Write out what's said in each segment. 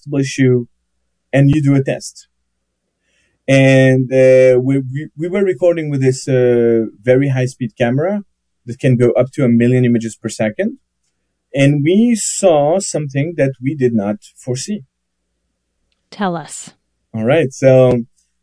basketball shoe and you do a test. And we were recording with this very high-speed camera that can go up to 1 million images per second. And we saw something that we did not foresee. Tell us. All right. So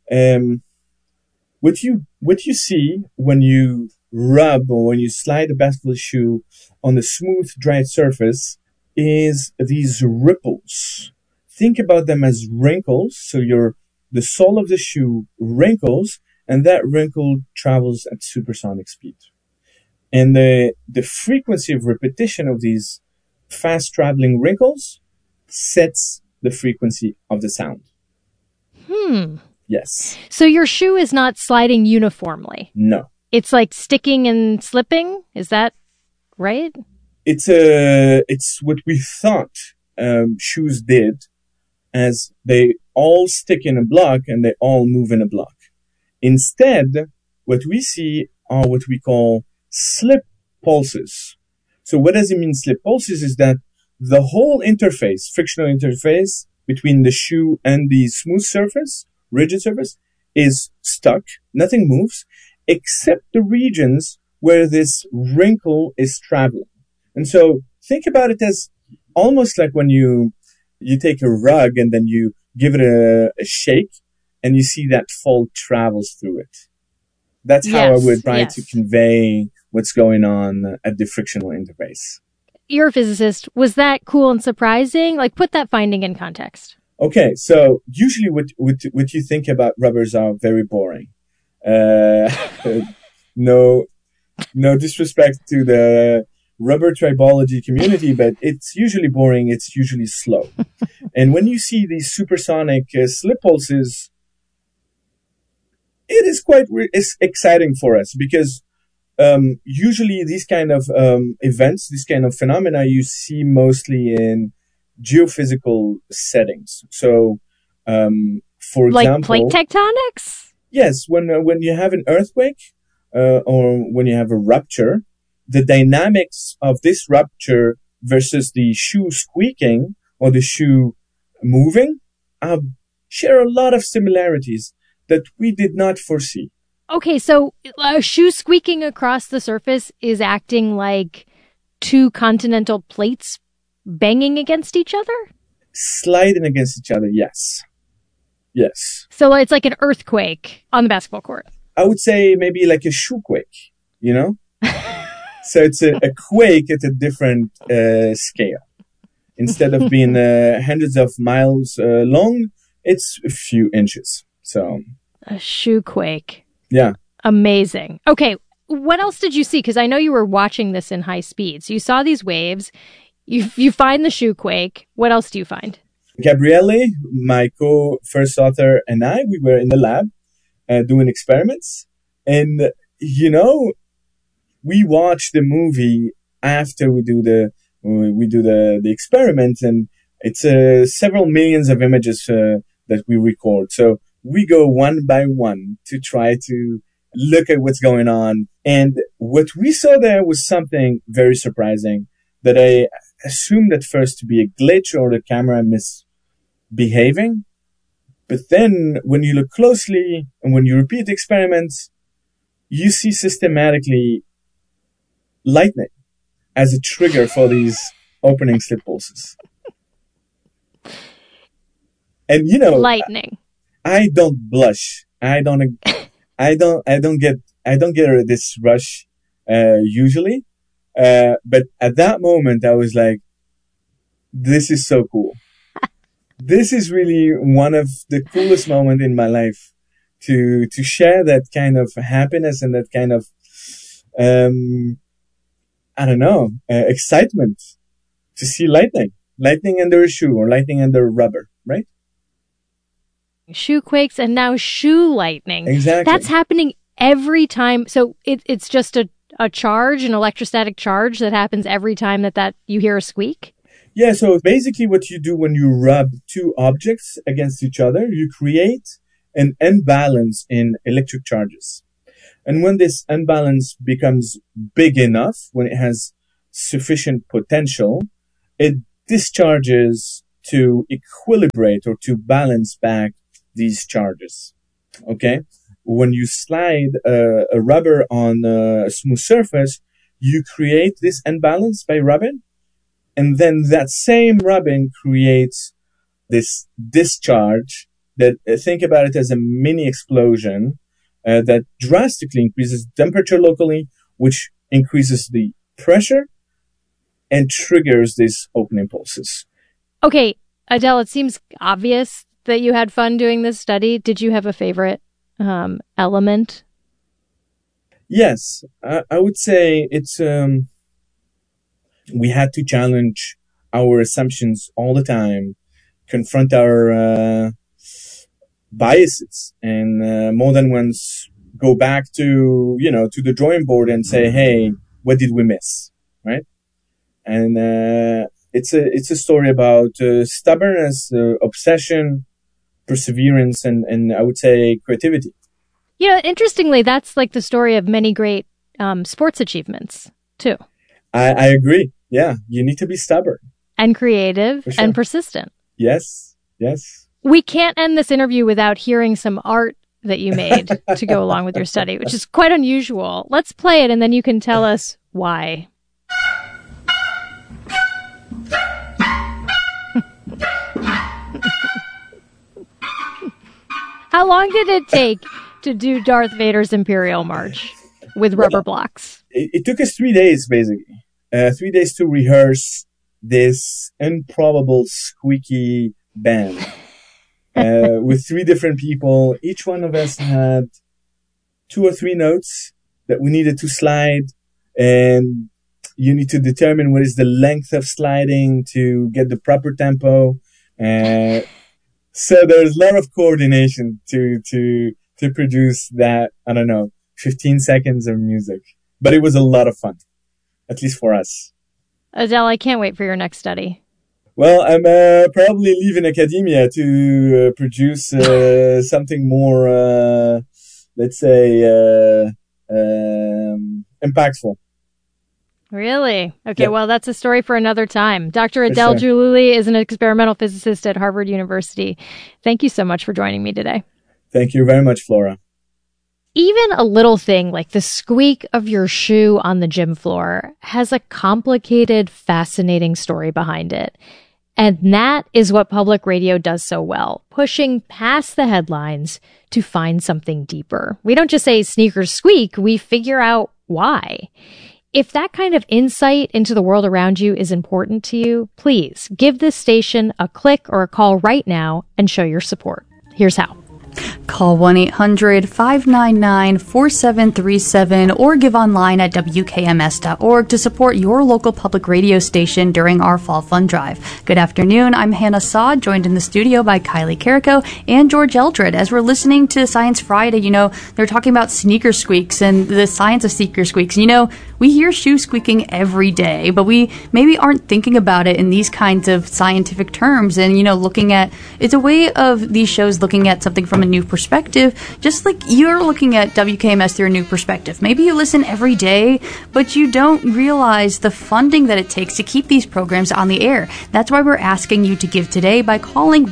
what you see when you rub or when you slide a basketball shoe on a smooth, dry surface is these ripples. Think about them as wrinkles. So the sole of the shoe wrinkles, and that wrinkle travels at supersonic speed. And the frequency of repetition of these fast traveling wrinkles sets the frequency of the sound. Yes. So your shoe is not sliding uniformly? No. It's like sticking and slipping? Is that right? It's what we thought shoes did, as they all stick in a block and they all move in a block. Instead, what we see are what we call slip pulses. So what does it mean, slip pulses? Is that the whole interface, frictional interface between the shoe and the smooth surface, rigid surface, is stuck. Nothing moves except the regions where this wrinkle is traveling. And so think about it as almost like when you take a rug and then you give it a shake and you see that fold travels through it. That's how I would try to convey what's going on at the frictional interface. You're a physicist. Was that cool and surprising? Like, put that finding in context. Okay, so usually what you think about rubbers are very boring. No disrespect to the rubber tribology community, but it's usually boring. It's usually slow. And when you see these supersonic slip pulses, it is quite exciting for us because usually these kind of events, these kind of phenomena, you see mostly in geophysical settings. So, for example, like plate tectonics. Yes, when you have an earthquake or when you have a rupture, the dynamics of this rupture versus the shoe squeaking or the shoe moving share a lot of similarities that we did not foresee. Okay, so a shoe squeaking across the surface is acting like two continental plates banging against each other? Sliding against each other, yes. Yes. So it's like an earthquake on the basketball court. I would say maybe like a shoe quake, you know? So it's a quake at a different scale. Instead of being hundreds of miles long, it's a few inches. So a shoe quake. Yeah. Amazing. Okay, what else did you see? Because I know you were watching this in high speed. So you saw these waves. You find the shoe quake. What else do you find? Gabriele, my co-first author, and I, we were in the lab doing experiments. And, you know, we watch the movie after we do the experiment, and it's several millions of images that we record. So we go one by one to try to look at what's going on. And what we saw there was something very surprising that I assumed at first to be a glitch or the camera misbehaving. But then when you look closely and when you repeat the experiments, you see systematically lightning as a trigger for these opening slip pulses. And you know, lightning. I don't blush. I don't get this rush usually. But at that moment, I was like, "This is so cool. This is really one of the coolest moments in my life to share that kind of happiness and that kind of excitement to see lightning under a shoe or lightning under rubber, right?" Shoe quakes and now shoe lightning. Exactly. That's happening every time. So it's just a charge, an electrostatic charge that happens every time that you hear a squeak? Yeah, so basically what you do when you rub two objects against each other, you create an imbalance in electric charges. And when this imbalance becomes big enough, when it has sufficient potential, it discharges to equilibrate or to balance back these charges. Okay? When you slide a rubber on a smooth surface, you create this imbalance by rubbing, and then that same rubbing creates this discharge that, think about it as a mini explosion that drastically increases temperature locally, which increases the pressure and triggers these open impulses. Okay, Adel, it seems obvious that you had fun doing this study. Did you have a favorite element? Yes, I would say it's we had to challenge our assumptions all the time, confront our biases, and more than once go back to the drawing board and say, hey, what did we miss, right? And it's a story about stubbornness, obsession, perseverance, and I would say creativity. Interestingly, that's like the story of many great sports achievements, too. I agree. Yeah, you need to be stubborn. And creative and persistent. Yes. We can't end this interview without hearing some art that you made to go along with your study, which is quite unusual. Let's play it, and then you can tell us why. How long did it take to do Darth Vader's Imperial March with rubber blocks? It took us 3 days, basically. 3 days to rehearse this improbable squeaky band with 3 different people. Each one of us had 2 or 3 notes that we needed to slide, and you need to determine what is the length of sliding to get the proper tempo. So there's a lot of coordination to produce that, 15 seconds of music. But it was a lot of fun, at least for us. Adel, I can't wait for your next study. Well, I'm probably leaving academia to produce something more, let's say, impactful. Really? Okay, Well, that's a story for another time. Dr. Adel Jalouli is an experimental physicist at Harvard University. Thank you so much for joining me today. Thank you very much, Flora. Even a little thing like the squeak of your shoe on the gym floor has a complicated, fascinating story behind it. And that is what public radio does so well, pushing past the headlines to find something deeper. We don't just say sneakers squeak, we figure out why. If that kind of insight into the world around you is important to you, please give this station a click or a call right now and show your support. Here's how. Call 1-800-599-4737 or give online at WKMS.org to support your local public radio station during our Fall Fund Drive. Good afternoon. I'm Hannah Saad, joined in the studio by Kylie Carrico and George Eldred. As we're listening to Science Friday, they're talking about sneaker squeaks and the science of sneaker squeaks. We hear shoe squeaking every day, but we maybe aren't thinking about it in these kinds of scientific terms. And, looking at, it's a way of these shows looking at something from a new perspective, just like you're looking at WKMS through a new perspective. Maybe you listen every day, but you don't realize the funding that it takes to keep these programs on the air. That's why we're asking you to give today by calling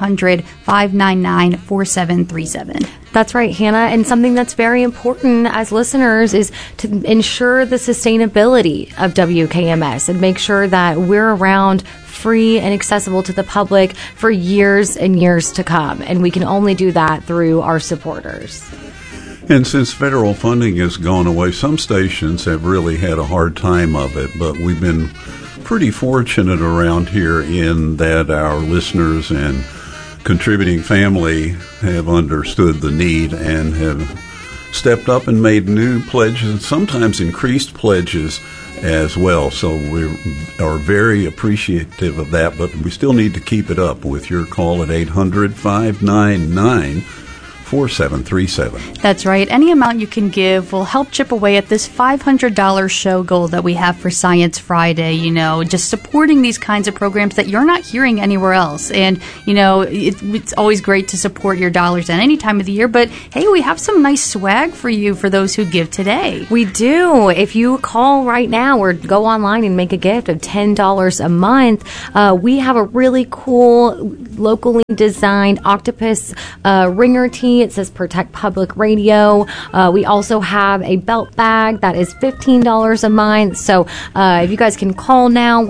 1-800-599-4737. That's right, Hannah. And something that's very important as listeners is to ensure the sustainability of WKMS and make sure that we're around free and accessible to the public for years and years to come. And we can only do that through our supporters. And since federal funding has gone away, some stations have really had a hard time of it, but we've been pretty fortunate around here in that our listeners and contributing family have understood the need and have stepped up and made new pledges and sometimes increased pledges as well. So we are very appreciative of that, but we still need to keep it up with your call at 800-599-4737. 888-599-4737. That's right. Any amount you can give will help chip away at this $500 show goal that we have for Science Friday, just supporting these kinds of programs that you're not hearing anywhere else. And, it's always great to support your dollars at any time of the year, but hey, we have some nice swag for you for those who give today. We do. If you call right now or go online and make a gift of $10 a month, we have a really cool locally designed octopus ringer tee. It says Protect Public Radio. We also have a belt bag that is $15 a month. So if you guys can call now,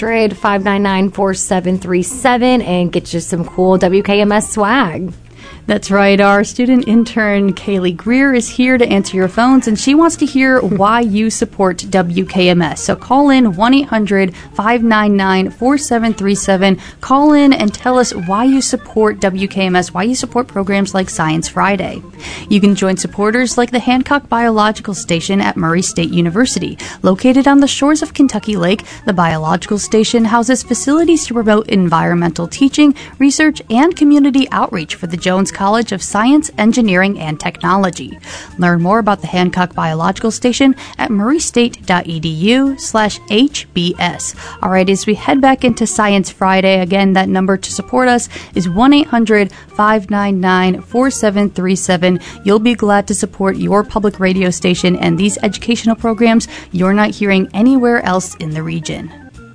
1-800-599-4737 and get you some cool WKMS swag. That's right. Our student intern, Kaylee Greer, is here to answer your phones, and she wants to hear why you support WKMS. So call in 1-800-599-4737. Call in and tell us why you support WKMS, why you support programs like Science Friday. You can join supporters like the Hancock Biological Station at Murray State University. Located on the shores of Kentucky Lake, the Biological Station houses facilities to promote environmental teaching, research, and community outreach for the Jones College of Science, Engineering, and Technology. Learn more about the Hancock Biological Station at murraystate.edu/HBS. All right, as we head back into Science Friday, again, that number to support us is 1-800-599-4737. You'll be glad to support your public radio station and these educational programs you're not hearing anywhere else in the region.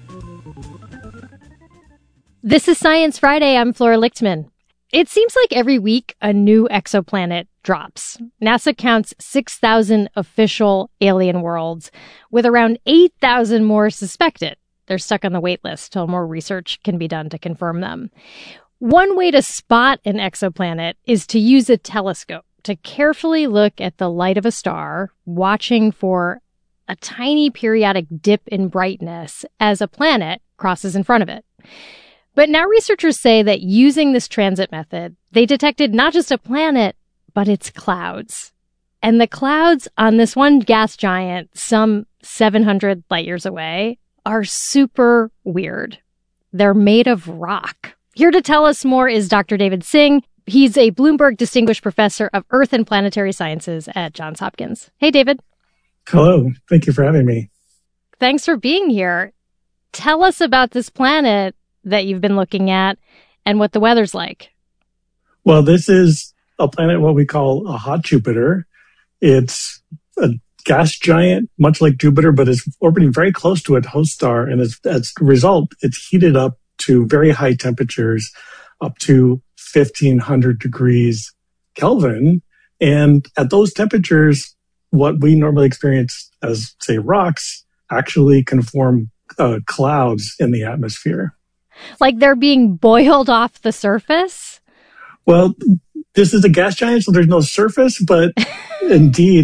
This is Science Friday. I'm Flora Lichtman. It seems like every week a new exoplanet drops. NASA counts 6,000 official alien worlds, with around 8,000 more suspected. They're stuck on the wait list till more research can be done to confirm them. One way to spot an exoplanet is to use a telescope to carefully look at the light of a star, watching for a tiny periodic dip in brightness as a planet crosses in front of it. But now researchers say that using this transit method, they detected not just a planet, but its clouds. And the clouds on this one gas giant, some 700 light years away, are super weird. They're made of rock. Here to tell us more is Dr. David Singh. He's a Bloomberg Distinguished Professor of Earth and Planetary Sciences at Johns Hopkins. Hey, David. Hello. Thank you for having me. Thanks for being here. Tell us about this planet that you've been looking at and what the weather's like. Well, this is a planet, what we call a hot Jupiter. It's a gas giant, much like Jupiter, but it's orbiting very close to its host star. And as a result, it's heated up to very high temperatures, up to 1,500 degrees Kelvin. And at those temperatures, what we normally experience as, say, rocks actually can form clouds in the atmosphere. Like they're being boiled off the surface? Well, this is a gas giant, so there's no surface, but indeed,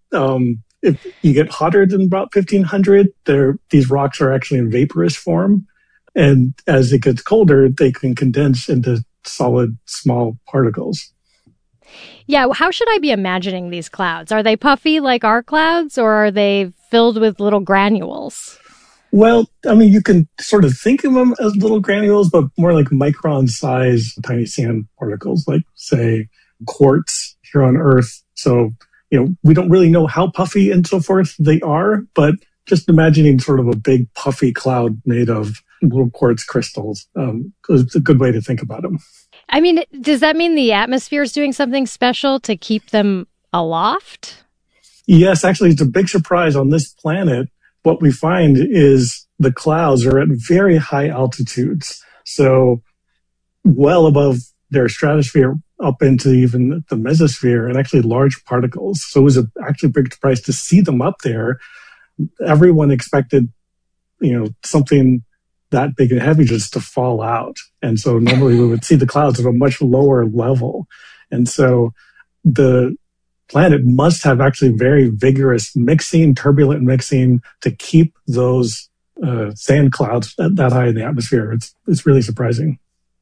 if you get hotter than about 1,500, these rocks are actually in vaporous form. And as it gets colder, they can condense into solid, small particles. Yeah, how should I be imagining these clouds? Are they puffy like our clouds, or are they filled with little granules? Well, I mean, you can sort of think of them as little granules, but more like micron-sized tiny sand particles, like, say, quartz here on Earth. So, we don't really know how puffy and so forth they are, but just imagining sort of a big puffy cloud made of little quartz crystals is a good way to think about them. I mean, does that mean the atmosphere is doing something special to keep them aloft? Yes, actually, it's a big surprise on this planet. What we find is the clouds are at very high altitudes. So well above their stratosphere, up into even the mesosphere, and actually large particles. So it was actually a big surprise to see them up there. Everyone expected, something that big and heavy just to fall out. And so normally we would see the clouds at a much lower level. And so the planet must have actually very vigorous mixing, turbulent mixing to keep those sand clouds that high in the atmosphere. It's really surprising.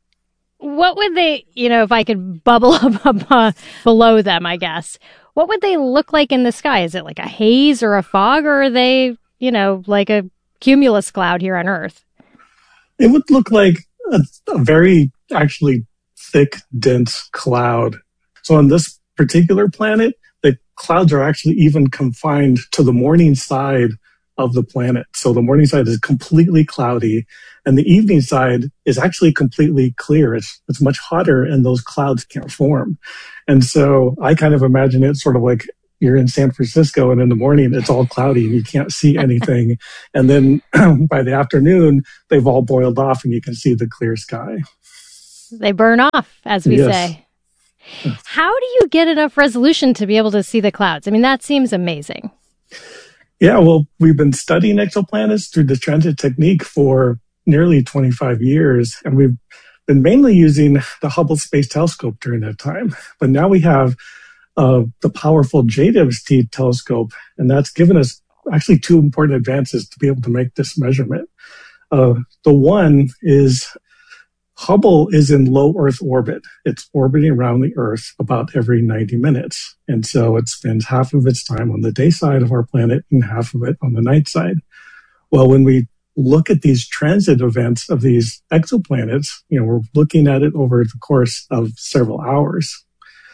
What would they, if I could bubble up below them, I guess, what would they look like in the sky? Is it like a haze or a fog, or are they, like a cumulus cloud here on Earth? It would look like a very actually thick, dense cloud. So So on this particular planet, the clouds are actually even confined to the morning side of the planet. So the morning side is completely cloudy, and the evening side is actually completely clear. It's much hotter, and those clouds can't form. And so I kind of imagine it sort of like you're in San Francisco, and in the morning it's all cloudy and you can't see anything. And then by the afternoon, they've all boiled off and you can see the clear sky. They burn off, as we say. How do you get enough resolution to be able to see the clouds? I mean, that seems amazing. Yeah, well, we've been studying exoplanets through the transit technique for nearly 25 years, and we've been mainly using the Hubble Space Telescope during that time. But now we have the powerful JWST telescope, and that's given us actually two important advances to be able to make this measurement. The one is Hubble is in low Earth orbit. It's orbiting around the Earth about every 90 minutes. And so it spends half of its time on the day side of our planet and half of it on the night side. Well, when we look at these transit events of these exoplanets, we're looking at it over the course of several hours.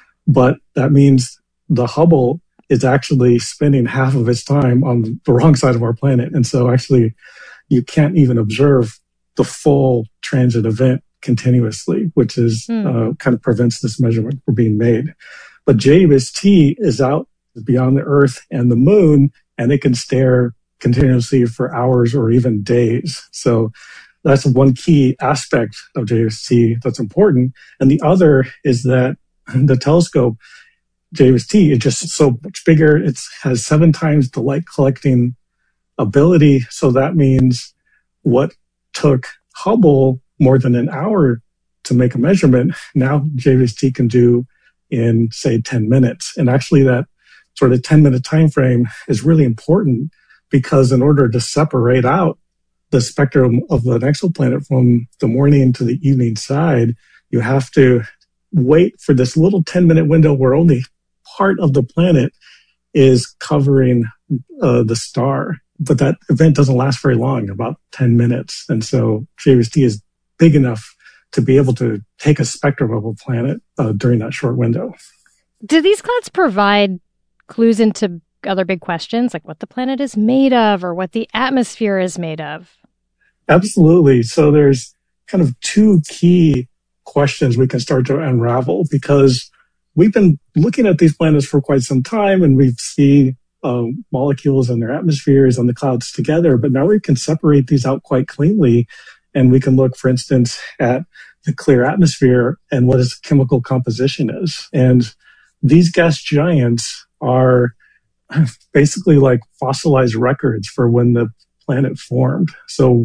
But that means the Hubble is actually spending half of its time on the wrong side of our planet. And so actually you can't even observe the full transit event continuously, which is kind of prevents this measurement from being made. But JWST is out beyond the Earth and the Moon, and it can stare continuously for hours or even days. So that's one key aspect of JWST that's important. And the other is that the telescope, JWST, is just so much bigger. It has 7 times the light collecting ability. So that means what took Hubble more than an hour to make a measurement, now JWST can do in, say, 10 minutes. And actually that sort of 10-minute time frame is really important, because in order to separate out the spectrum of an exoplanet from the morning to the evening side, you have to wait for this little 10-minute window where only part of the planet is covering the star. But that event doesn't last very long, about 10 minutes. And so JWST is big enough to be able to take a spectrum of a planet during that short window. Do these clouds provide clues into other big questions, like what the planet is made of or what the atmosphere is made of? Absolutely. So there's kind of 2 key questions we can start to unravel, because we've been looking at these planets for quite some time, and we've seen molecules and their atmospheres and the clouds together. But now we can separate these out quite cleanly, and we can look, for instance, at the clear atmosphere and what its chemical composition is. And these gas giants are basically like fossilized records for when the planet formed. So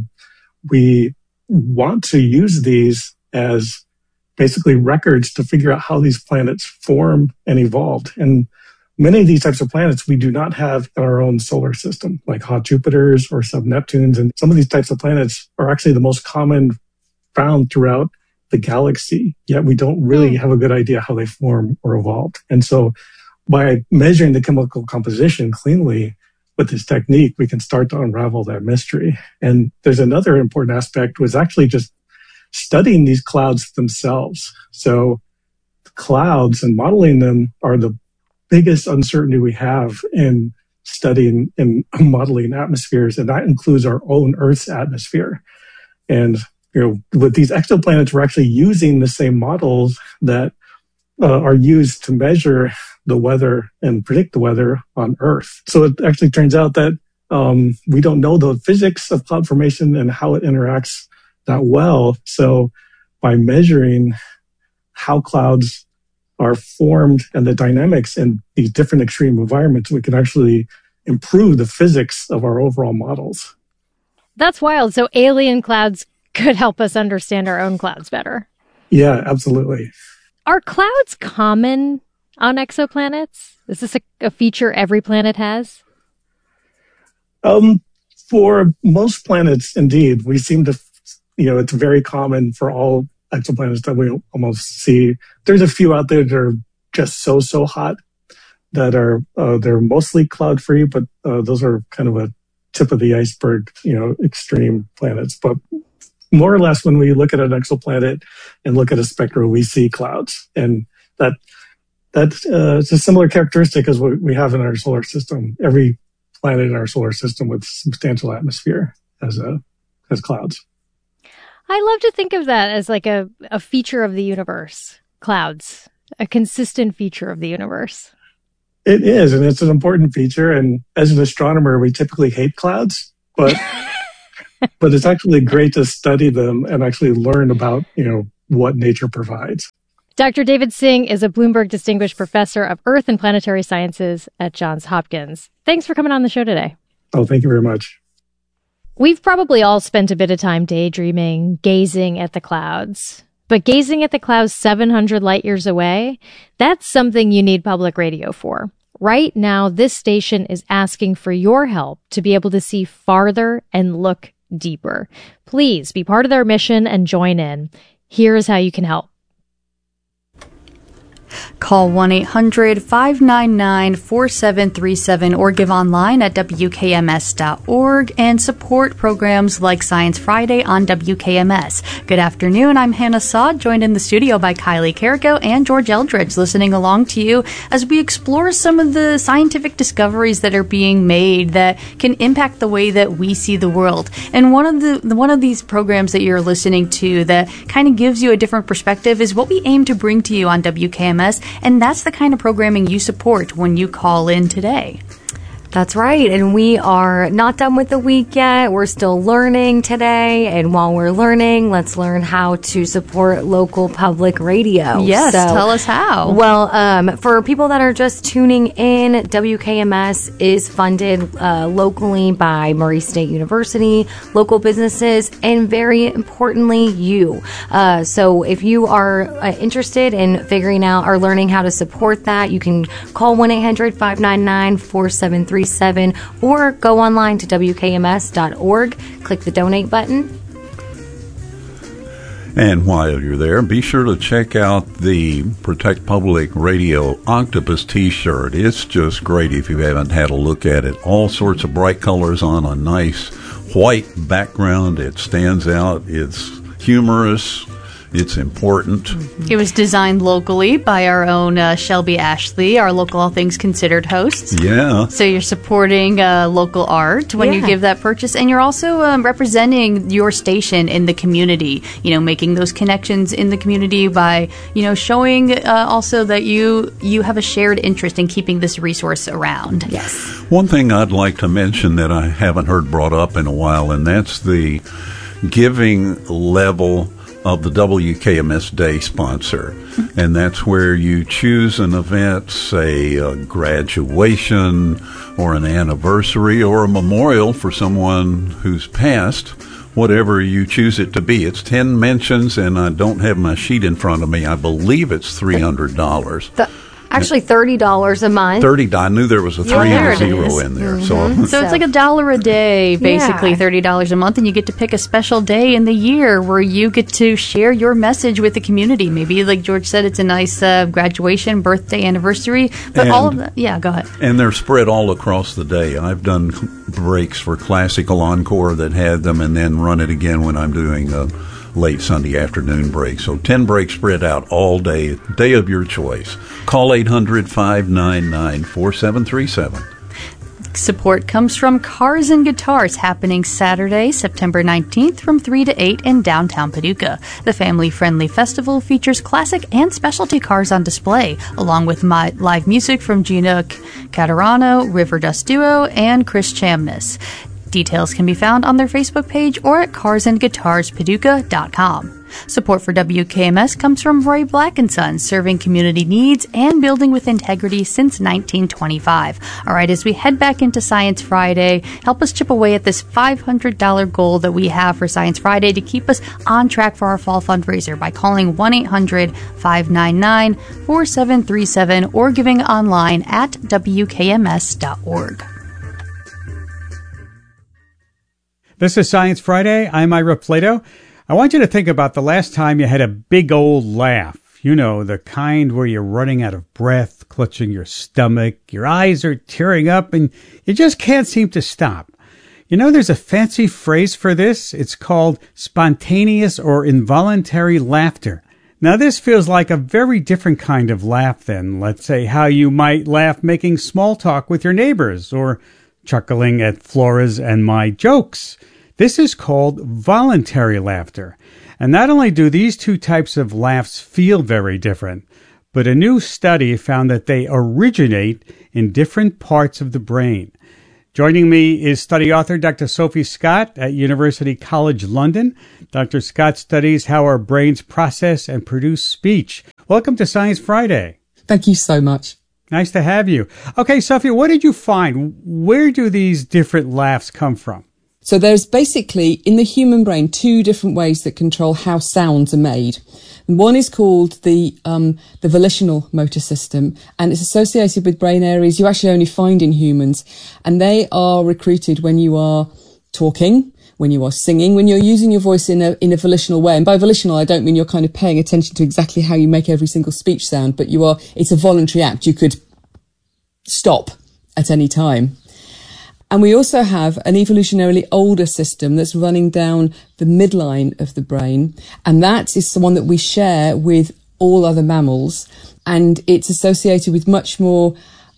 we want to use these as basically records to figure out how these planets formed and evolved. And many of these types of planets we do not have in our own solar system, like hot Jupiters or sub-Neptunes. And some of these types of planets are actually the most common found throughout the galaxy, yet we don't really have a good idea how they formed or evolved. And so by measuring the chemical composition cleanly with this technique, we can start to unravel that mystery. And there's another important aspect, was actually just studying these clouds themselves. So the clouds and modeling them are the biggest uncertainty we have in studying and modeling atmospheres, and that includes our own Earth's atmosphere. And with these exoplanets, we're actually using the same models that are used to measure the weather and predict the weather on Earth. So it actually turns out that we don't know the physics of cloud formation and how it interacts that well. So by measuring how clouds are formed and the dynamics in these different extreme environments, we can actually improve the physics of our overall models. That's wild. So alien clouds could help us understand our own clouds better. Yeah, absolutely. Are clouds common on exoplanets? Is this a feature every planet has? For most planets, indeed. We seem to, it's very common for all exoplanets that we almost see. There's a few out there that are just so hot that are, they're mostly cloud-free, but those are kind of a tip of the iceberg, extreme planets. But more or less, when we look at an exoplanet and look at a spectrum, we see clouds. And that That's it's a similar characteristic as what we have in our solar system. Every planet in our solar system with substantial atmosphere has clouds. I love to think of that as like a feature of the universe. Clouds, a consistent feature of the universe. It is, and it's an important feature. And as an astronomer, we typically hate clouds, but but it's actually great to study them and actually learn about, what nature provides. Dr. David Singh is a Bloomberg Distinguished Professor of Earth and Planetary Sciences at Johns Hopkins. Thanks for coming on the show today. Oh, thank you very much. We've probably all spent a bit of time daydreaming, gazing at the clouds. But gazing at the clouds 700 light years away, that's something you need public radio for. Right now, this station is asking for your help to be able to see farther and look deeper. Please be part of their mission and join in. Here's how you can help. Call 1-800-599-4737 or give online at WKMS.org and support programs like Science Friday on WKMS. Good afternoon. I'm Hannah Sod, joined in the studio by Kylie Carrico and George Eldridge, listening along to you as we explore some of the scientific discoveries that are being made that can impact the way that we see the world. And one of these programs that you're listening to that kind of gives you a different perspective is what we aim to bring to you on WKMS. And that's the kind of programming you support when you call in today. That's right. And we are not done with the week yet. We're still learning today. And while we're learning, let's learn how to support local public radio. Yes, tell us how. Well, for people that are just tuning in, WKMS is funded locally by Murray State University, local businesses, and very importantly, you. So if you are interested in figuring out or learning how to support that, you can call 1-800-599-4737 or go online to WKMS.org, click the donate button. And while you're there, be sure to check out the Protect Public Radio Octopus t-shirt. It's just great if you haven't had a look at it. All sorts of bright colors on a nice white background. It stands out. It's humorous. It's important. It was designed locally by our own Shelby Ashley, our local All Things Considered host. Yeah. So you're supporting local art when you give that purchase. And you're also representing your station in the community, making those connections in the community by, showing also that you have a shared interest in keeping this resource around. Yes. One thing I'd like to mention that I haven't heard brought up in a while, and that's the giving level of the WKMS Day sponsor. And that's where you choose an event, say a graduation or an anniversary or a memorial for someone who's passed, whatever you choose it to be. It's 10 mentions, and I don't have my sheet in front of me. I believe it's $300. Actually, $30 a month. I knew there was a 3 and a 0 in there. Mm-hmm. So it's like $1 a day, basically, $30 a month, and you get to pick a special day in the year where you get to share your message with the community. Maybe, like George said, it's a nice graduation, birthday, anniversary, but all of that. Yeah, go ahead. And they're spread all across the day. I've done breaks for Classical Encore that had them, and then run it again when I'm doing a late Sunday afternoon break. So 10 breaks spread out all day, day of your choice. Call 800-599-4737. Support comes from Cars and Guitars, happening Saturday, September 19th from 3 to 8 in downtown Paducah. The family-friendly festival features classic and specialty cars on display, along with live music from Gina Caterano, River Dust Duo, and Chris Chamness. Details can be found on their Facebook page or at carsandguitarspaducah.com. Support for WKMS comes from Roy Black & Sons, serving community needs and building with integrity since 1925. All right, as we head back into Science Friday, help us chip away at this $500 goal that we have for Science Friday to keep us on track for our fall fundraiser by calling 1-800-599-4737 or giving online at WKMS.org. This is Science Friday. I'm Ira Plato. I want you to think about the last time you had a big old laugh. You know, the kind where you're running out of breath, clutching your stomach, your eyes are tearing up, and you just can't seem to stop. You know, there's a fancy phrase for this. It's called spontaneous or involuntary laughter. Now, this feels like a very different kind of laugh than, let's say, how you might laugh making small talk with your neighbors or chuckling at Flora's and my jokes. This is called voluntary laughter. And not only do these two types of laughs feel very different, but a new study found that they originate in different parts of the brain. Joining me is study author Dr. Sophie Scott at University College London. Dr. Scott studies how our brains process and produce speech. Welcome to Science Friday. Thank you so much. Nice to have you. Okay, Sophie, what did you find? Where do these different laughs come from? So there's basically, in the human brain, two different ways that control how sounds are made. One is called the volitional motor system, and it's associated with brain areas you actually only find in humans. And they are recruited when you are talking, when you are singing, when you're using your voice in a volitional way. And by volitional, I don't mean you're kind of paying attention to exactly how you make every single speech sound, but it's a voluntary act. You could stop at any time. And we also have an evolutionarily older system that's running down the midline of the brain. And that is the one that we share with all other mammals. And it's associated with much more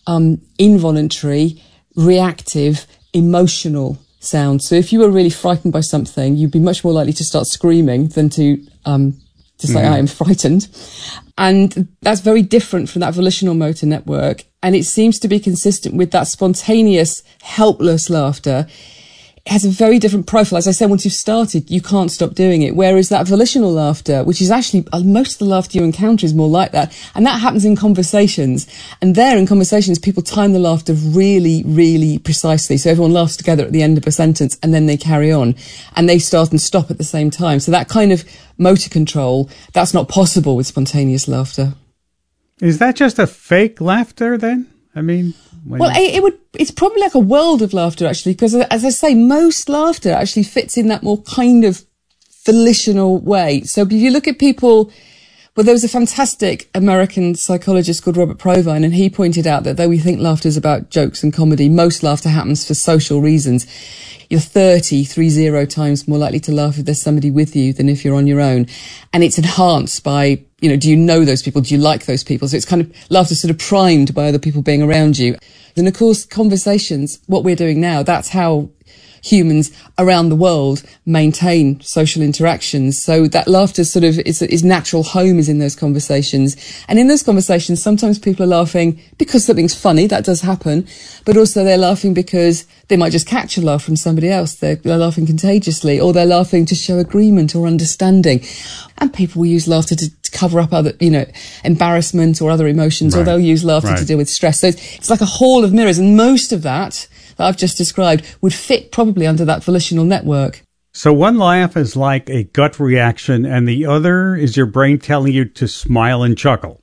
involuntary, reactive, emotional sounds. So if you were really frightened by something, you'd be much more likely to start screaming than to say, I am frightened. And that's very different from that volitional motor network. And it seems to be consistent with that spontaneous, helpless laughter. It has a very different profile. As I said, once you've started, you can't stop doing it. Whereas that volitional laughter, which is actually, most of the laughter you encounter is more like that. And that happens in conversations. And there in conversations, people time the laughter really, really precisely. So everyone laughs together at the end of a sentence and then they carry on. And they start and stop at the same time. So that kind of motor control, that's not possible with spontaneous laughter. Is that just a fake laughter then? I mean... it's probably like a world of laughter, actually, because as I say, most laughter actually fits in that more kind of volitional way. So if you look at people, there was a fantastic American psychologist called Robert Provine, and he pointed out that though we think laughter is about jokes and comedy, most laughter happens for social reasons. You're 30 times more likely to laugh if there's somebody with you than if you're on your own. And it's enhanced by, do you know those people? Do you like those people? So it's kind of laughter sort of primed by other people being around you. And of course, conversations, what we're doing now, that's how humans around the world maintain social interactions. So that laughter sort of is natural home is in those conversations. And in those conversations, sometimes people are laughing because something's funny. That does happen. But also they're laughing because they might just catch a laugh from somebody else. They're laughing contagiously, or they're laughing to show agreement or understanding. And people will use laughter to cover up other, embarrassment or other emotions, or they'll use laughter to deal with stress. So it's like a hall of mirrors. And most of that I've just described would fit probably under that volitional network. So one laugh is like a gut reaction, and the other is your brain telling you to smile and chuckle.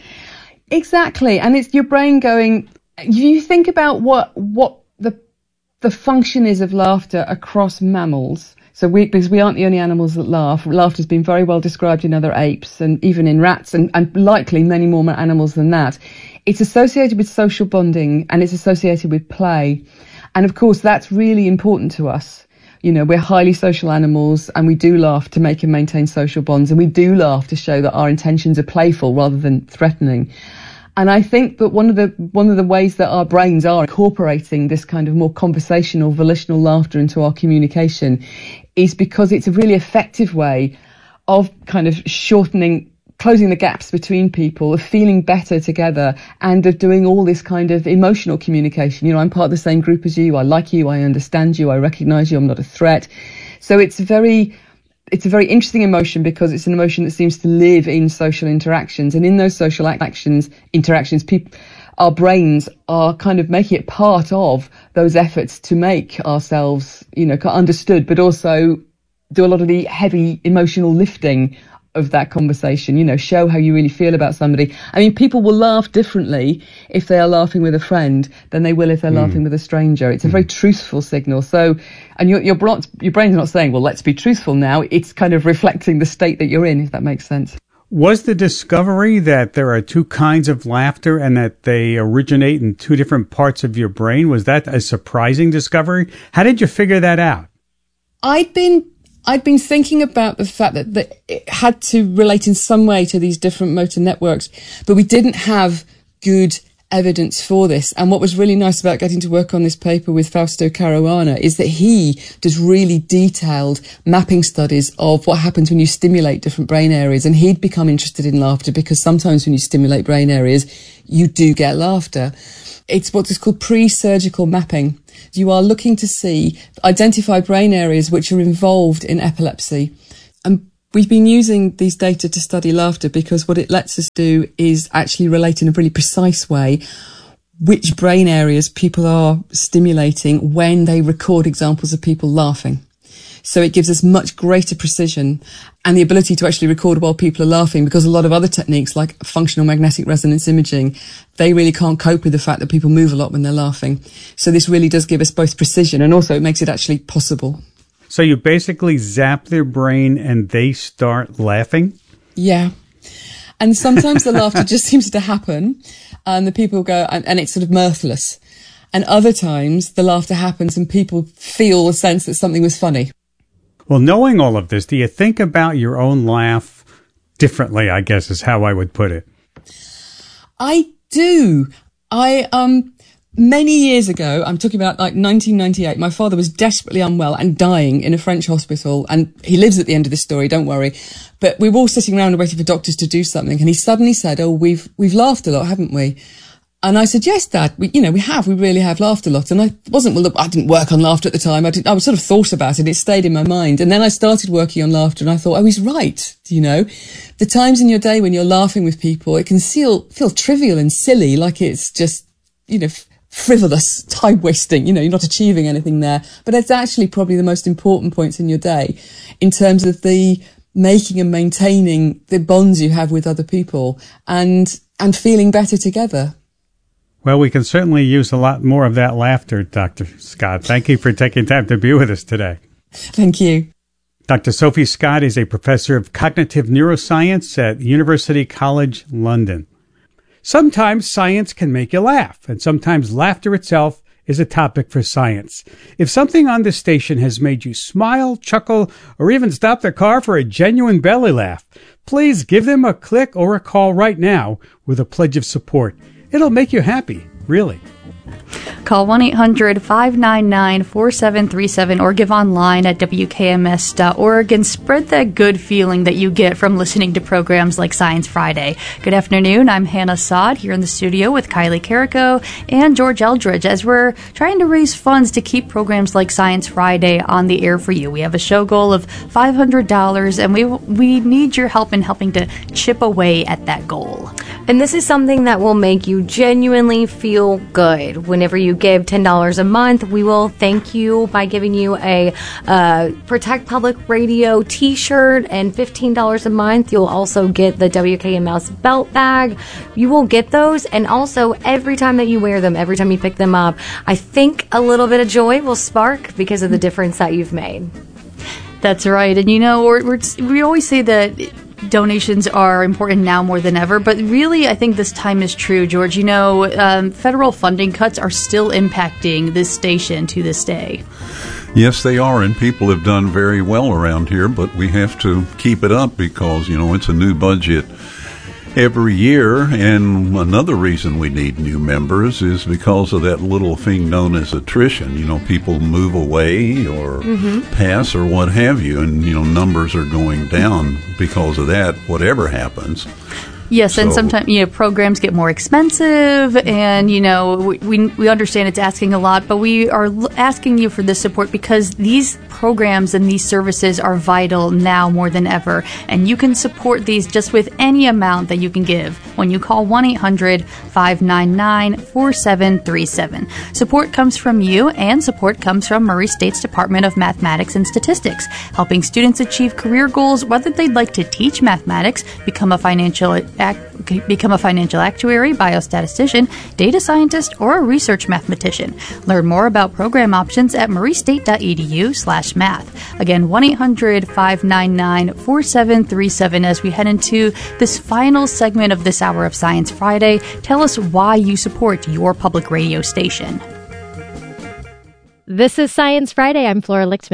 Exactly. And it's your brain going, you think about what the function is of laughter across mammals. So because we aren't the only animals that laugh. Laughter's been very well described in other apes and even in rats and likely many more animals than that. It's associated with social bonding and it's associated with play. And of course, that's really important to us. We're highly social animals and we do laugh to make and maintain social bonds. And we do laugh to show that our intentions are playful rather than threatening. And I think that one of the ways that our brains are incorporating this kind of more conversational, volitional laughter into our communication is because it's a really effective way of kind of closing the gaps between people, of feeling better together, and of doing all this kind of emotional communication. I'm part of the same group as you. I like you. I understand you. I recognize you. I'm not a threat. So it's a very interesting emotion because it's an emotion that seems to live in social interactions. And in those social interactions, our brains are kind of making it part of those efforts to make ourselves, understood, but also do a lot of the heavy emotional lifting of that conversation, show how you really feel about somebody. I mean, people will laugh differently if they are laughing with a friend than they will if they're laughing with a stranger. It's a very truthful signal. So, and your brain's not saying, well, let's be truthful now. It's kind of reflecting the state that you're in, if that makes sense. Was the discovery that there are two kinds of laughter and that they originate in two different parts of your brain, was that a surprising discovery? How did you figure that out? I'd been I'd been thinking about the fact that it had to relate in some way to these different motor networks, but we didn't have good evidence for this. And what was really nice about getting to work on this paper with Fausto Caruana is that he does really detailed mapping studies of what happens when you stimulate different brain areas. And he'd become interested in laughter because sometimes when you stimulate brain areas, you do get laughter. It's what is called pre-surgical mapping. You are looking to identify brain areas which are involved in epilepsy. And we've been using these data to study laughter because what it lets us do is actually relate in a really precise way which brain areas people are stimulating when they record examples of people laughing. So it gives us much greater precision and the ability to actually record while people are laughing, because a lot of other techniques like functional magnetic resonance imaging, they really can't cope with the fact that people move a lot when they're laughing. So this really does give us both precision and also it makes it actually possible. So you basically zap their brain and they start laughing? Yeah. And sometimes the laughter just seems to happen and the people go, and it's sort of mirthless. And other times the laughter happens and people feel a sense that something was funny. Well, knowing all of this, do you think about your own laugh differently, I guess is how I would put it? I do. Many years ago, I'm talking about like 1998, my father was desperately unwell and dying in a French hospital. And he lives at the end of this story, don't worry. But we were all sitting around and waiting for doctors to do something. And he suddenly said, "Oh, we've laughed a lot, haven't we?" And I said, "Yes, Dad, we really have laughed a lot." And I didn't work on laughter at the time. I sort of thought about it. It stayed in my mind. And then I started working on laughter and I thought, oh, he's right. The times in your day when you're laughing with people, it can feel trivial and silly, like it's just, frivolous, time wasting, you're not achieving anything there. But it's actually probably the most important points in your day in terms of the making and maintaining the bonds you have with other people and feeling better together. Well, we can certainly use a lot more of that laughter, Dr. Scott. Thank you for taking time to be with us today. Thank you. Dr. Sophie Scott is a professor of cognitive neuroscience at University College London. Sometimes science can make you laugh, and sometimes laughter itself is a topic for science. If something on this station has made you smile, chuckle, or even stop the car for a genuine belly laugh, please give them a click or a call right now with a pledge of support. It'll make you happy, really. Call 1-800-599-4737 or give online at WKMS.org and spread that good feeling that you get from listening to programs like Science Friday. Good afternoon. I'm Hannah Sod here in the studio with Kylie Carrico and George Eldridge as we're trying to raise funds to keep programs like Science Friday on the air for you. We have a show goal of $500 and we need your help in helping to chip away at that goal. And this is something that will make you genuinely feel good. Whenever you give $10 a month, we will thank you by giving you a Protect Public Radio t-shirt, and $15 a month, you'll also get the WKMS belt bag. You will get those, and also every time that you wear them, every time you pick them up, I think a little bit of joy will spark because of the difference that you've made. That's right. And we always say that donations are important now more than ever, but really I think this time is true, George. Federal funding cuts are still impacting this station to this day. Yes, they are, and people have done very well around here, but we have to keep it up because, it's a new budget every year, and another reason we need new members is because of that little thing known as attrition. People move away or pass or what have you, and numbers are going down because of that, whatever happens. Yes, and sometimes programs get more expensive, and we understand it's asking a lot, but we are asking you for this support because these programs and these services are vital now more than ever, and you can support these just with any amount that you can give when you call 1-800-599-4737. Support comes from you, and support comes from Murray State's Department of Mathematics and Statistics, helping students achieve career goals, whether they'd like to teach mathematics, become a financial actuary, biostatistician, data scientist, or a research mathematician. Learn more about program options at murraystate.edu/math. Again, 1-800-599-4737 as we head into this final segment of this hour of Science Friday. Tell us why you support your public radio station. This is Science Friday. I'm Flora Lichtman.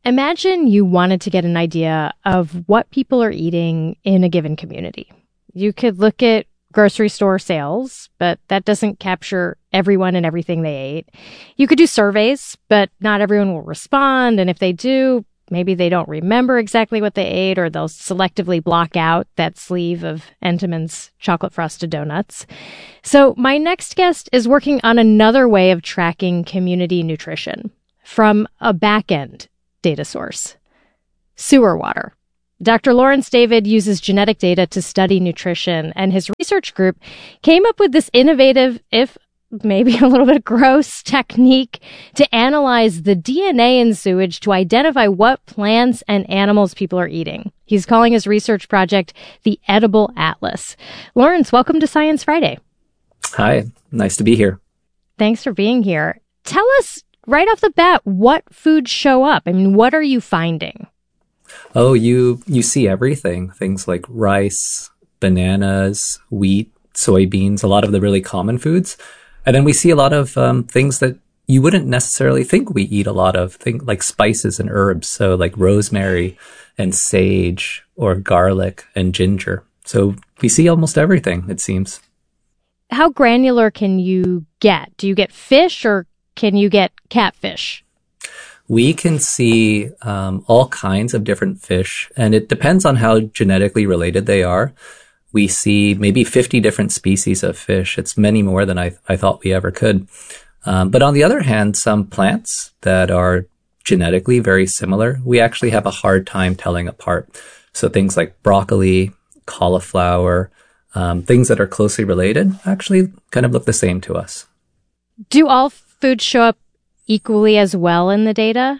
Imagine you wanted to get an idea of what people are eating in a given community. You could look at grocery store sales, but that doesn't capture everyone and everything they ate. You could do surveys, but not everyone will respond. And if they do, maybe they don't remember exactly what they ate, or they'll selectively block out that sleeve of Entenmann's chocolate frosted donuts. So my next guest is working on another way of tracking community nutrition from a back-end data source: sewer water. Dr. Lawrence David uses genetic data to study nutrition, and his research group came up with this innovative, if maybe a little bit gross, technique to analyze the DNA in sewage to identify what plants and animals people are eating. He's calling his research project the Edible Atlas. Lawrence, welcome to Science Friday. Hi, nice to be here. Thanks for being here. Tell us right off the bat, what foods show up? I mean, what are you finding? Oh, you see everything. Things like rice, bananas, wheat, soybeans, a lot of the really common foods. And then we see a lot of things that you wouldn't necessarily think we eat a lot of, things like spices and herbs. So like rosemary and sage, or garlic and ginger. So we see almost everything, it seems. How granular can you get? Do you get fish, or can you get catfish? We can see all kinds of different fish, and it depends on how genetically related they are. We see maybe 50 different species of fish. It's many more than I thought we ever could. But on the other hand, some plants that are genetically very similar, we actually have a hard time telling apart. So things like broccoli, cauliflower, things that are closely related actually kind of look the same to us. Do all foods show up equally as well in the data?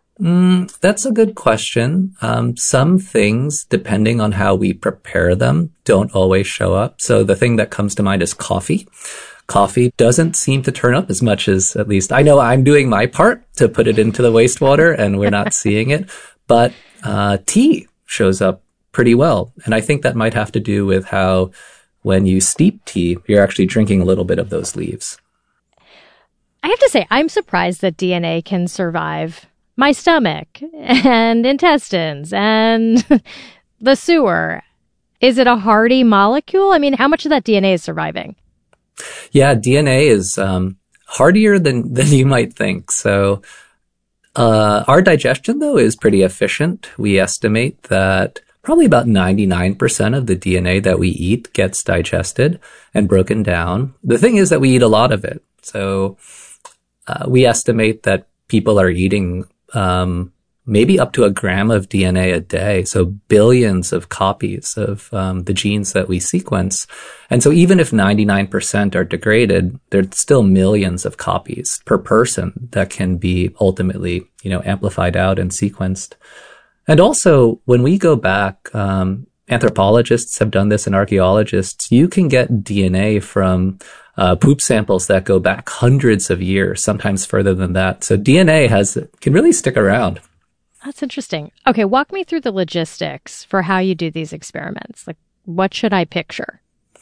That's a good question. Some things, depending on how we prepare them, don't always show up. So the thing that comes to mind is coffee. Coffee doesn't seem to turn up as much as, at least I know I'm doing my part to put it into the wastewater and we're not seeing it. But tea shows up pretty well. And I think that might have to do with how when you steep tea, you're actually drinking a little bit of those leaves. I have to say, I'm surprised that DNA can survive my stomach and intestines and the sewer. Is it a hardy molecule? I mean, how much of that DNA is surviving? Yeah, DNA is hardier than you might think. So our digestion, though, is pretty efficient. We estimate that probably about 99% of the DNA that we eat gets digested and broken down. The thing is that we eat a lot of it. So we estimate that people are eating maybe up to 1 gram of DNA a day. So billions of copies of the genes that we sequence. And so even if 99% are degraded, there's still millions of copies per person that can be ultimately, amplified out and sequenced. And also, when we go back, anthropologists have done this and archaeologists, you can get DNA from poop samples that go back hundreds of years, sometimes further than that. So DNA can really stick around. That's interesting. Okay, walk me through the logistics for how you do these experiments. Like, what should I picture?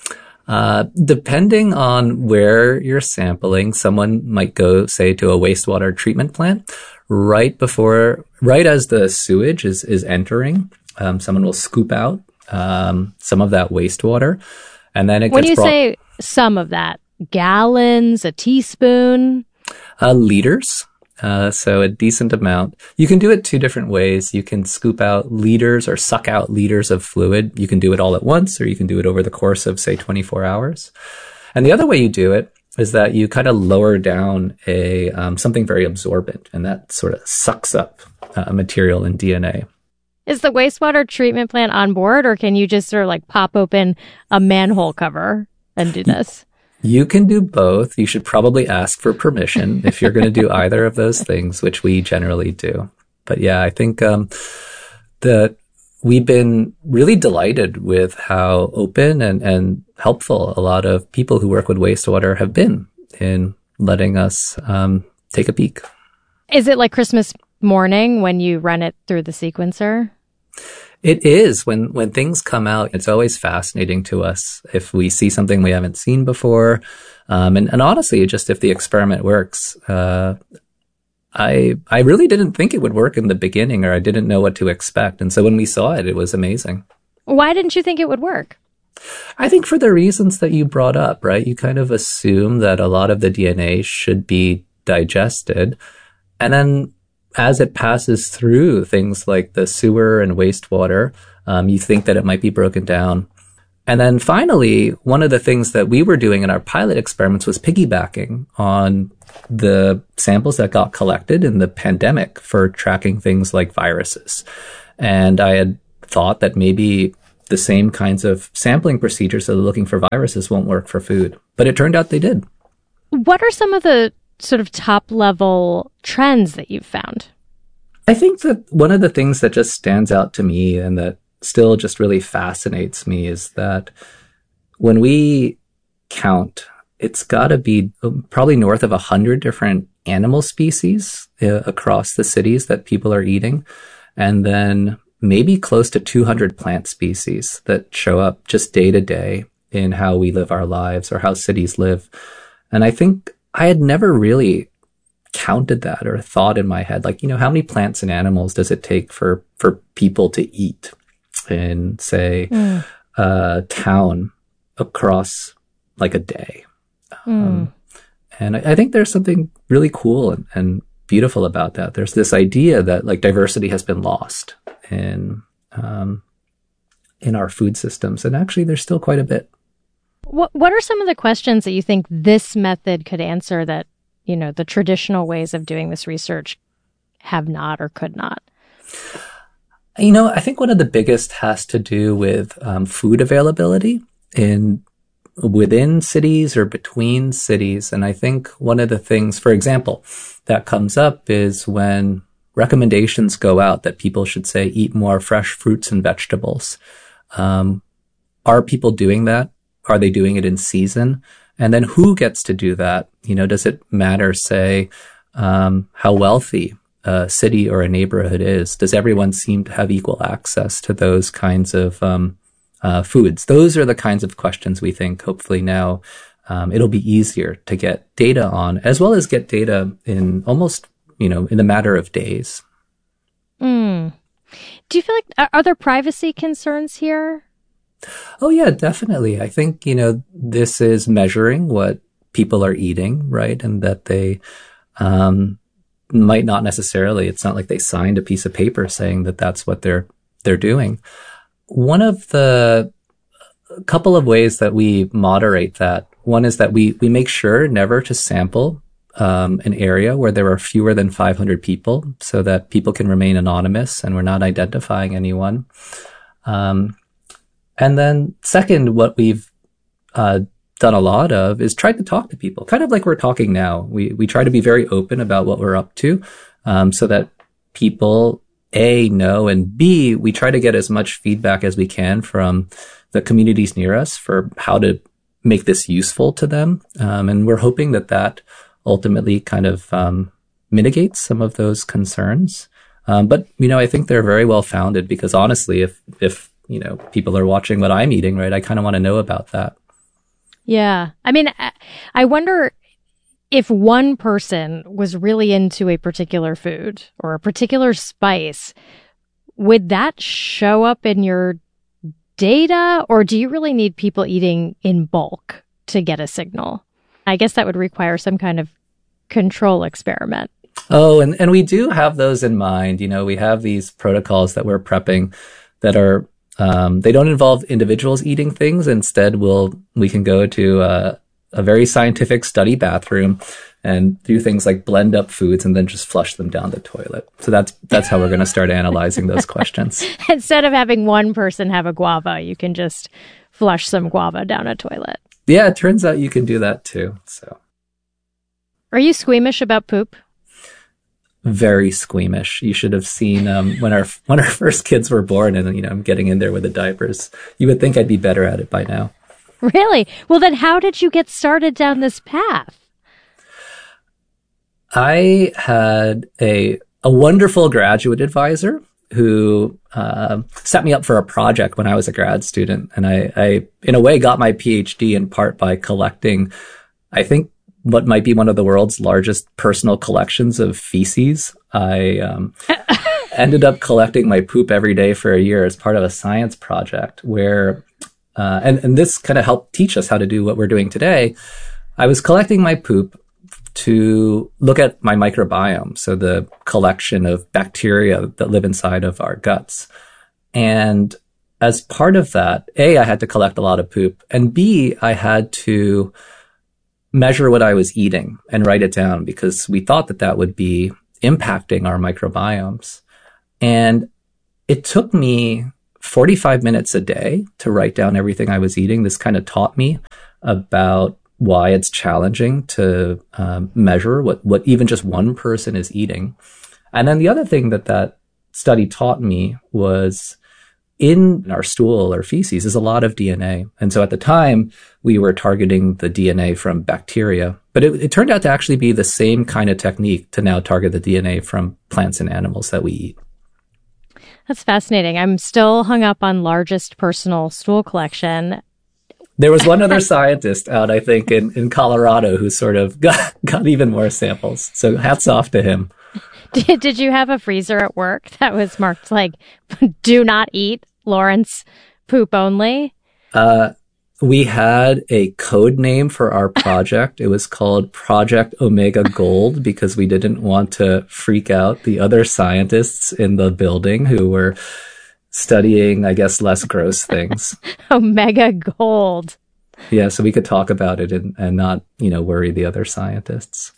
Depending on where you're sampling, someone might go, say, to a wastewater treatment plant right as the sewage is entering. Someone will scoop out some of that wastewater, and then when you say some of that, gallons, a teaspoon, liters. So a decent amount. You can do it 2 different ways. You can scoop out liters or suck out liters of fluid. You can do it all at once, or you can do it over the course of, say, 24 hours. And the other way you do it is that you kind of lower down something very absorbent, and that sort of sucks up material in DNA. Is the wastewater treatment plant on board, or can you just sort of like pop open a manhole cover and do this? You can do both. You should probably ask for permission if you're going to do either of those things, which we generally do. But yeah, I think that we've been really delighted with how open and helpful a lot of people who work with wastewater have been in letting us take a peek. Is it like Christmas morning when you run it through the sequencer? It is. When things come out, it's always fascinating to us if we see something we haven't seen before. And honestly, just if the experiment works, I really didn't think it would work in the beginning, or I didn't know what to expect. And so when we saw it, it was amazing. Why didn't you think it would work? I think for the reasons that you brought up, right? You kind of assume that a lot of the DNA should be digested. And then as it passes through things like the sewer and wastewater, you think that it might be broken down. And then finally, one of the things that we were doing in our pilot experiments was piggybacking on the samples that got collected in the pandemic for tracking things like viruses. And I had thought that maybe the same kinds of sampling procedures that are looking for viruses won't work for food. But it turned out they did. What are some of the sort of top level trends that you've found? I think that one of the things that just stands out to me and that still just really fascinates me is that when we count, it's got to be probably north of 100 different animal species across the cities that people are eating. And then maybe close to 200 plant species that show up just day to day in how we live our lives or how cities live. And I think I had never really counted that or thought in my head, like, how many plants and animals does it take for people to eat in, say, a town across like a day? And I think there's something really cool and beautiful about that. There's this idea that like diversity has been lost in our food systems, and actually there's still quite a bit. What are some of the questions that you think this method could answer that, the traditional ways of doing this research have not or could not? I think one of the biggest has to do with food availability within cities or between cities. And I think one of the things, for example, that comes up is when recommendations go out that people should, say, eat more fresh fruits and vegetables. Are people doing that? Are they doing it in season? And then who gets to do that? Does it matter, say, how wealthy a city or a neighborhood is? Does everyone seem to have equal access to those kinds of foods? Those are the kinds of questions we think hopefully now it'll be easier to get data on, as well as get data in almost, in a matter of days. Do you feel like, are there privacy concerns here? Oh, yeah, definitely. I think, this is measuring what people are eating, right? And that they might not necessarily, it's not like they signed a piece of paper saying that that's what they're doing. One of the couple of ways that we moderate that, one is that we make sure never to sample an area where there are fewer than 500 people so that people can remain anonymous and we're not identifying anyone. And then second, what we've done a lot of is try to talk to people, kind of like we're talking now. We try to be very open about what we're up to so that people, A, know, and B, we try to get as much feedback as we can from the communities near us for how to make this useful to them. And we're hoping that ultimately kind of mitigates some of those concerns. But, I think they're very well founded because honestly, if people are watching what I'm eating, right, I kind of want to know about that. Yeah. I mean, I wonder if one person was really into a particular food or a particular spice, would that show up in your data, or do you really need people eating in bulk to get a signal? I guess that would require some kind of control experiment. Oh, and we do have those in mind. We have these protocols that we're prepping that are they don't involve individuals eating things. Instead, we can go to a very scientific study bathroom and do things like blend up foods and then just flush them down the toilet. So that's how we're going to start analyzing those questions. Instead of having one person have a guava, you can just flush some guava down a toilet. Yeah, it turns out you can do that too. So, are you squeamish about poop? Very squeamish. You should have seen when our first kids were born, and I'm getting in there with the diapers. You would think I'd be better at it by now. Really? Well, then how did you get started down this path? I had a wonderful graduate advisor who set me up for a project when I was a grad student, and I in a way got my PhD in part by collecting, I think, what might be one of the world's largest personal collections of feces. I ended up collecting my poop every day for a year as part of a science project where, and this kind of helped teach us how to do what we're doing today. I was collecting my poop to look at my microbiome, so the collection of bacteria that live inside of our guts. And as part of that, A, I had to collect a lot of poop, and B, I had to measure what I was eating and write it down because we thought that that would be impacting our microbiomes. And it took me 45 minutes a day to write down everything I was eating. This kind of taught me about why it's challenging to measure what even just one person is eating. And then the other thing that study taught me was in our stool or feces is a lot of DNA. And so at the time, we were targeting the DNA from bacteria, but it turned out to actually be the same kind of technique to now target the DNA from plants and animals that we eat. That's fascinating. I'm still hung up on largest personal stool collection. There was one other scientist out, I think, in Colorado who sort of got even more samples. So hats off to him. Did you have a freezer at work that was marked like, do not eat, Lawrence, poop only? We had a code name for our project. It was called Project Omega Gold because we didn't want to freak out the other scientists in the building who were studying, I guess, less gross things. Omega Gold. Yeah, so we could talk about it and not, worry the other scientists.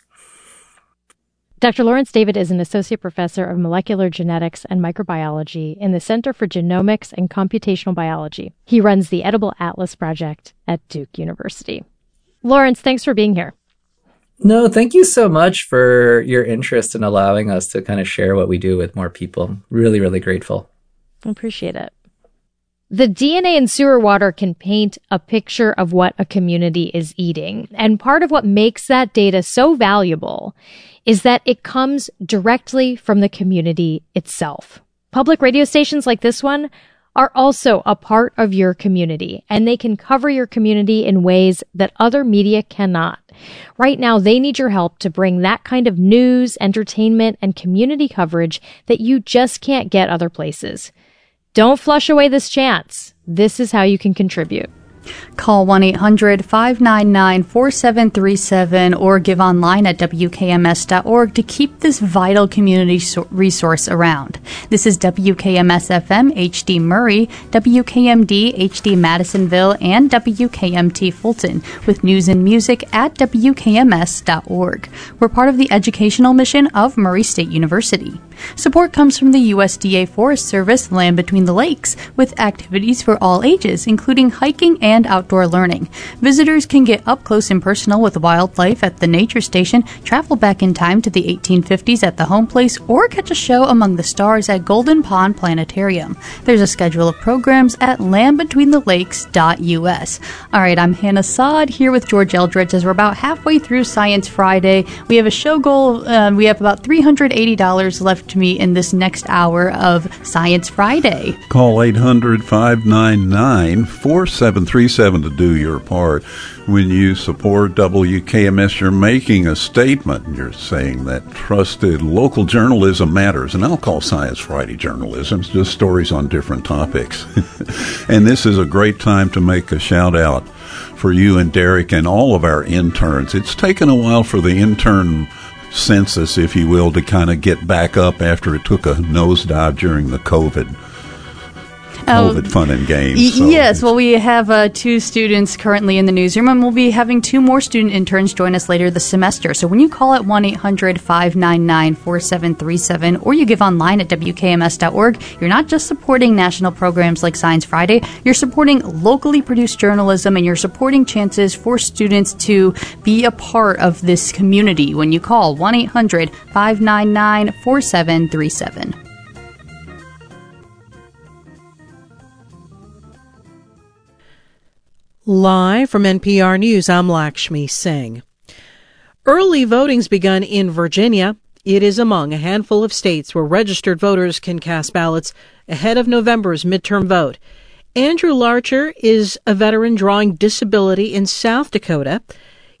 Dr. Lawrence David is an associate professor of molecular genetics and microbiology in the Center for Genomics and Computational Biology. He runs the Edible Atlas Project at Duke University. Lawrence, thanks for being here. No, thank you so much for your interest in allowing us to kind of share what we do with more people. Really, really grateful. I appreciate it. The DNA in sewer water can paint a picture of what a community is eating. And part of what makes that data so valuable is that it comes directly from the community itself. Public radio stations like this one are also a part of your community, and they can cover your community in ways that other media cannot. Right now, they need your help to bring that kind of news, entertainment, and community coverage that you just can't get other places. Don't flush away this chance. This is how you can contribute. Call 1-800-599-4737 or give online at WKMS.org to keep this vital community resource around. This is WKMS-FM HD Murray, WKMD HD Madisonville, and WKMT Fulton with news and music at WKMS.org. We're part of the educational mission of Murray State University. Support comes from the USDA Forest Service Land Between the Lakes with activities for all ages, including hiking and outdoor learning. Visitors can get up close and personal with wildlife at the nature station, travel back in time to the 1850s at the home place, or catch a show among the stars at Golden Pond Planetarium. There's a schedule of programs at landbetweenthelakes.us. All right, I'm Hannah Sod here with George Eldridge as we're about halfway through Science Friday. We have a show goal. We have about $380 left to meet in this next hour of Science Friday. Call 800-599-4737 to do your part. When you support WKMS, you're making a statement. You're saying that trusted local journalism matters. And I'll call Science Friday journalism. It's just stories on different topics. And this is a great time to make a shout out for you and Derek and all of our interns. It's taken a while for the intern census, if you will, to kind of get back up after it took a nosedive during the COVID fun and games. So. Yes, well, we have 2 students currently in the newsroom, and we'll be having 2 more student interns join us later this semester. So when you call at 1-800-599-4737 or you give online at WKMS.org, you're not just supporting national programs like Science Friday, you're supporting locally produced journalism, and you're supporting chances for students to be a part of this community when you call 1-800-599-4737. Live from NPR News, I'm Lakshmi Singh. Early voting's begun in Virginia. It is among a handful of states where registered voters can cast ballots ahead of November's midterm vote. Andrew Larcher is a veteran drawing disability in South Dakota.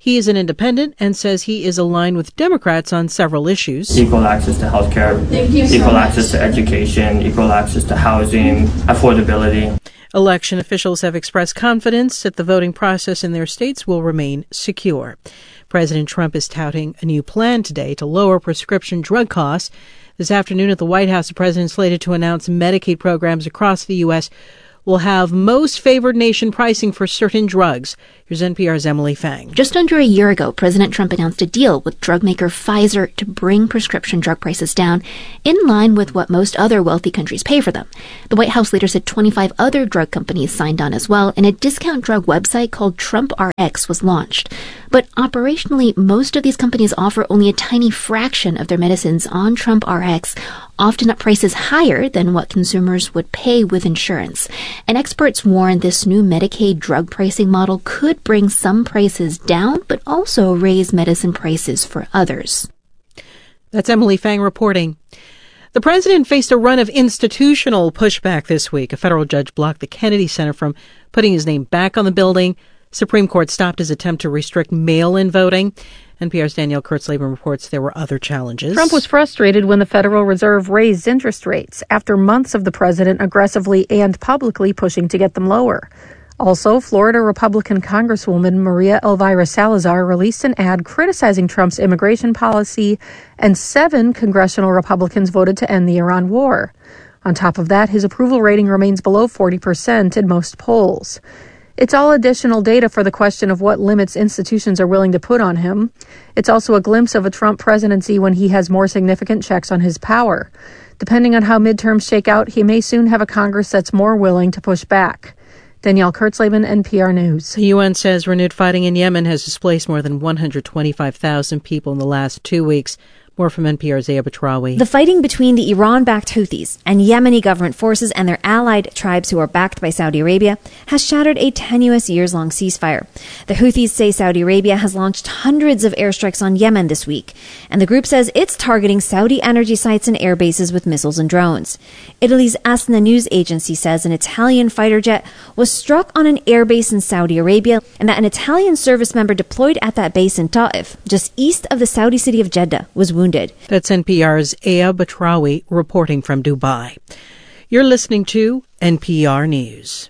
He is an independent and says he is aligned with Democrats on several issues. Equal access to health care, equal access to education, equal access to housing, affordability. Election officials have expressed confidence that the voting process in their states will remain secure. President Trump is touting a new plan today to lower prescription drug costs. This afternoon at the White House, the president is slated to announce Medicaid programs across the U.S. will have most favored nation pricing for certain drugs. Here's NPR's Emily Fang. Just under a year ago, President Trump announced a deal with drug maker Pfizer to bring prescription drug prices down in line with what most other wealthy countries pay for them. The White House later said 25 other drug companies signed on as well, and a discount drug website called Trump RX was launched. But operationally, most of these companies offer only a tiny fraction of their medicines on Trump RX, often at prices higher than what consumers would pay with insurance. And experts warn this new Medicaid drug pricing model could bring some prices down, but also raise medicine prices for others. That's Emily Fang reporting. The president faced a run of institutional pushback this week. A federal judge blocked the Kennedy Center from putting his name back on the building. Supreme Court stopped his attempt to restrict mail-in voting. NPR's Danielle Kurtzleben reports there were other challenges. Trump was frustrated when the Federal Reserve raised interest rates after months of the president aggressively and publicly pushing to get them lower. Also, Florida Republican Congresswoman Maria Elvira Salazar released an ad criticizing Trump's immigration policy, and 7 congressional Republicans voted to end the Iran war. On top of that, his approval rating remains below 40% in most polls. It's all additional data for the question of what limits institutions are willing to put on him. It's also a glimpse of a Trump presidency when he has more significant checks on his power. Depending on how midterms shake out, he may soon have a Congress that's more willing to push back. Danielle Kurtzleben, NPR News. The UN says renewed fighting in Yemen has displaced more than 125,000 people in the last 2 weeks. More from NPR's Aya Batrawi. The fighting between the Iran-backed Houthis and Yemeni government forces and their allied tribes who are backed by Saudi Arabia has shattered a tenuous years-long ceasefire. The Houthis say Saudi Arabia has launched hundreds of airstrikes on Yemen this week, and the group says it's targeting Saudi energy sites and air bases with missiles and drones. Italy's ASNA news agency says an Italian fighter jet was struck on an air base in Saudi Arabia, and that an Italian service member deployed at that base in Ta'if, just east of the Saudi city of Jeddah, was wounded. That's NPR's Aya Batrawi reporting from Dubai. You're listening to NPR News.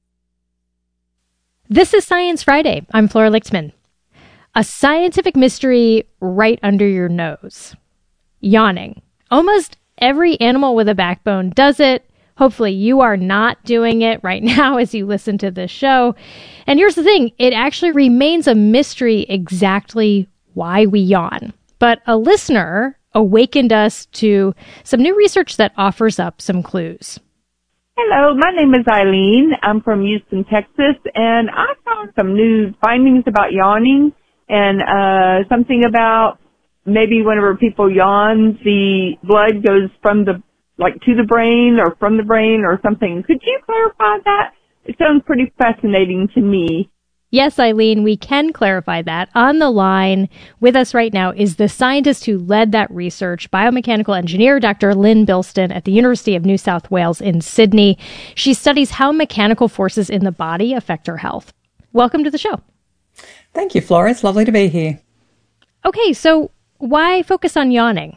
This is Science Friday. I'm Flora Lichtman. A scientific mystery right under your nose. Yawning. Almost every animal with a backbone does it. Hopefully you are not doing it right now as you listen to this show. And here's the thing. It actually remains a mystery exactly why we yawn. But a listener awakened us to some new research that offers up some clues. Hello, my name is Eileen. I'm from Houston, Texas, and I found some new findings about yawning and something about maybe whenever people yawn, the blood goes from the, like, to the brain or from the brain or something. Could you clarify that? It sounds pretty fascinating to me. Yes, Eileen, we can clarify that. On the line with us right now is the scientist who led that research, biomechanical engineer Dr. Lynn Bilston at the University of New South Wales in Sydney. She studies how mechanical forces in the body affect our health. Welcome to the show. Thank you, Flora. It's lovely to be here. Okay, so why focus on yawning?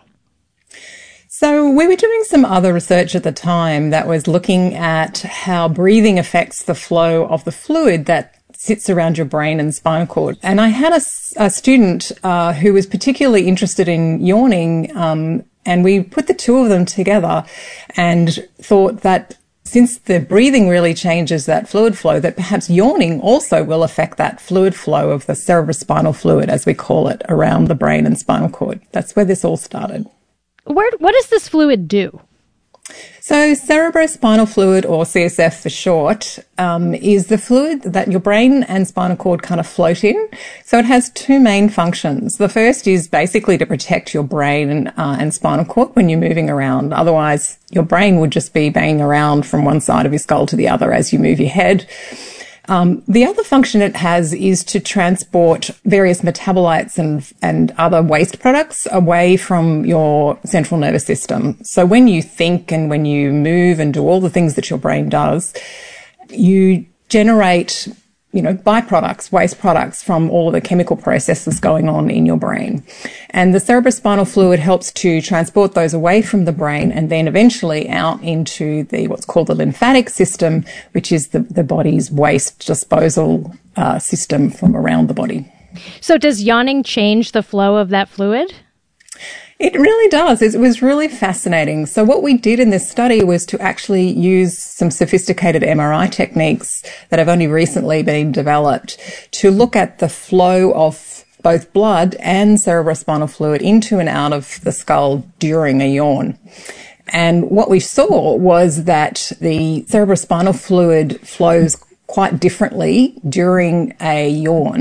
So we were doing some other research at the time that was looking at how breathing affects the flow of the fluid that sits around your brain and spinal cord. And I had a student who was particularly interested in yawning, and we put the two of them together and thought that since the breathing really changes that fluid flow, that perhaps yawning also will affect that fluid flow of the cerebrospinal fluid, as we call it, around the brain and spinal cord. That's where this all started. What does this fluid do? So cerebrospinal fluid, or CSF for short, is the fluid that your brain and spinal cord kind of float in. So it has two main functions. The first is basically to protect your brain and spinal cord when you're moving around. Otherwise, your brain would just be banging around from one side of your skull to the other as you move your head. The other function it has is to transport various metabolites and other waste products away from your central nervous system. So when you think and when you move and do all the things that your brain does, you generate byproducts, waste products from all of the chemical processes going on in your brain. And the cerebrospinal fluid helps to transport those away from the brain and then eventually out into what's called the lymphatic system, which is the body's waste disposal system from around the body. So does yawning change the flow of that fluid? It really does. It was really fascinating. So what we did in this study was to actually use some sophisticated MRI techniques that have only recently been developed to look at the flow of both blood and cerebrospinal fluid into and out of the skull during a yawn. And what we saw was that the cerebrospinal fluid flows quite differently during a yawn